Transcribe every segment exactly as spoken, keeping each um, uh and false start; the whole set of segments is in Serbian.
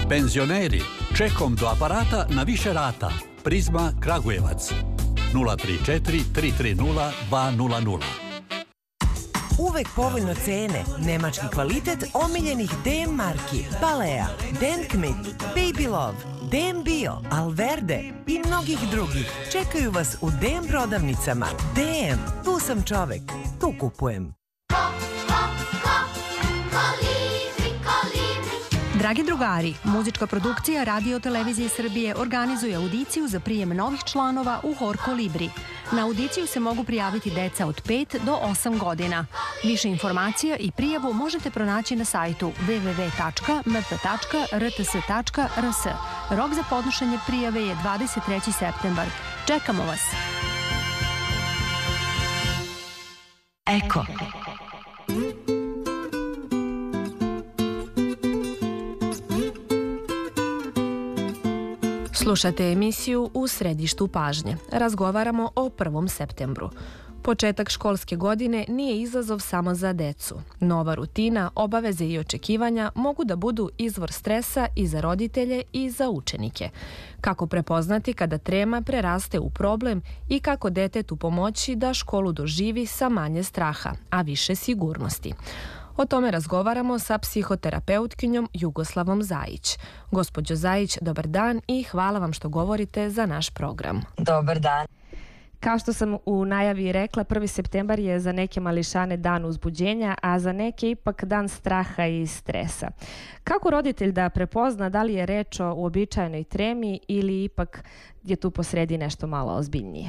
Penzioneri, čekom do aparata na više rata. Prizma Kragujevac. nula tri četiri tri tri nula dva nula nula. Uvek povoljno cene, nemački kvalitet omiljenih D M marki, Balea, Denkmit, Baby Love, D M Bio, Alverde i mnogih drugih. Čekaju vas u D M prodavnicama. D M, tu sam čovek, tu kupujem. Dragi drugari, muzička produkcija Radio Televizije Srbije organizuje audiciju za prijem novih članova u Hor Kolibri. Na audiciju se mogu prijaviti deca od pet do osam godina. Više informacija i prijavu možete pronaći na sajtu w w w tačka m p tačka r t s tačka r s. Rok za podnošenje prijave je dvadeset treći septembar. Čekamo vas! Eko. Slušate emisiju U središtu pažnje. Razgovaramo o prvom septembru. Početak školske godine nije izazov samo za decu. Nova rutina, obaveze i očekivanja mogu da budu izvor stresa i za roditelje i za učenike. Kako prepoznati kada trema preraste u problem i kako detetu pomoći da školu doživi sa manje straha, a više sigurnosti. O tome razgovaramo sa psihoterapeutkinjom Jugoslavom Zajić. Gospođo Zajić, dobar dan i hvala vam što govorite za naš program. Dobar dan. Kao što sam u najavi rekla, prvi septembar je za neke mališane dan uzbuđenja, a za neke ipak dan straha i stresa. Kako roditelj da prepozna da li je reč o uobičajenoj tremi ili ipak je tu posredi nešto malo ozbiljnije?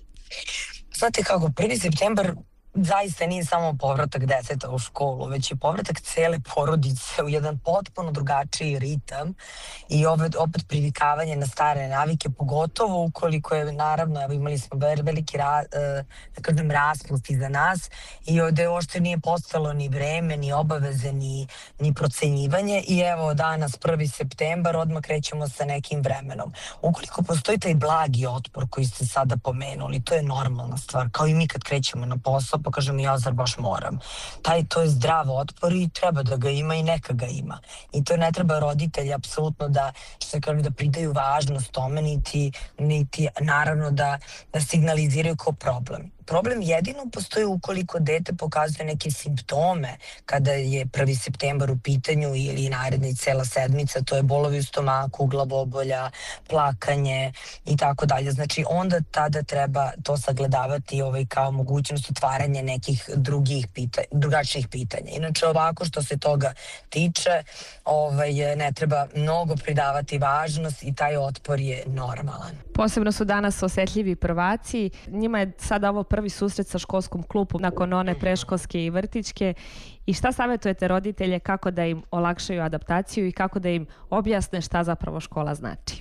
Znate kako, prvi septembar zaista nije samo povratak deteta u školu, već je povratak cele porodice u jedan potpuno drugačiji ritam i opet, opet privikavanje na stare navike, pogotovo ukoliko je, naravno, evo, imali smo veliki ra, da kažem, raspust iza nas i ovde uopšte nije postalo ni vreme, ni obaveze, ni, ni procenjivanje i evo danas prvi septembar, odmah krećemo sa nekim vremenom. Ukoliko postoji taj blagi otpor koji ste sada pomenuli, to je normalna stvar, kao i mi kad krećemo na posao, pa kažem ja zar baš moram. Taj, to je zdrav otpor i treba da ga ima i neka ga ima. I to ne treba roditelji apsolutno da, što se kaže, da pridaju važnost tome, niti, niti naravno da, da signaliziraju kao problem. Problem jedino postoji ukoliko dete pokazuje neke simptome kada je prvi septembar u pitanju ili naredna cela sedmica, to je bolovi u stomaku, glavobolja, plakanje i tako dalje. Znači onda tada treba to sagledavati ovaj, kao mogućnost otvaranja nekih drugih pita, drugačijih pitanja. Inače ovako što se toga tiče, ovaj, ne treba mnogo pridavati važnost i taj otpor je normalan. Posebno su danas osetljivi prvaci. Njima je sada ovo prvi susret sa školskom klupom nakon one preškolske i vrtićke. I šta savjetujete roditelje kako da im olakšaju adaptaciju i kako da im objasne šta zapravo škola znači?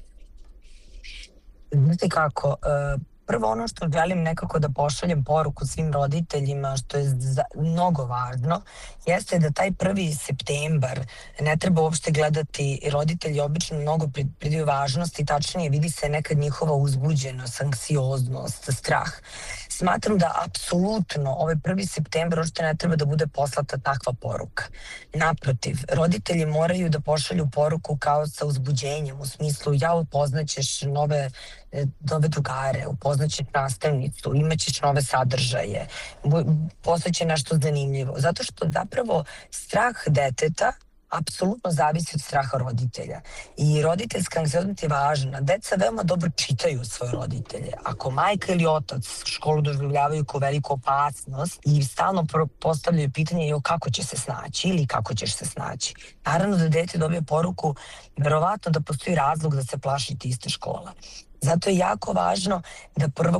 Znate kako, uh... prvo ono što želim nekako da pošaljem poruku svim roditeljima, što je za, mnogo važno, jeste da taj prvi septembar ne treba uopšte gledati, roditelji obično mnogo pridaju važnosti, tačnije vidi se nekad njihova uzbuđenost, anksioznost, strah. Smatram da apsolutno ovaj prvi septembar uopšte ne treba da bude poslata takva poruka. Naprotiv, roditelji moraju da pošalju poruku kao sa uzbuđenjem, u smislu ja upoznaćeš nove, nove drugare, upoznaćeš nastavnicu, imaćeš nove sadržaje, postaće nešto zanimljivo. Zato što zapravo strah deteta apsolutno zavisi od straha roditelja. I roditeljska anksioznost je važna. Deca veoma dobro čitaju svoje roditelje. Ako majka ili otac školu doživljavaju kao veliku opasnost i stalno postavljaju pitanje o kako će se snaći ili kako ćeš se snaći. Naravno da dete dobije poruku, verovatno da postoji razlog da se plaši te iste škola. Zato je jako važno da prvo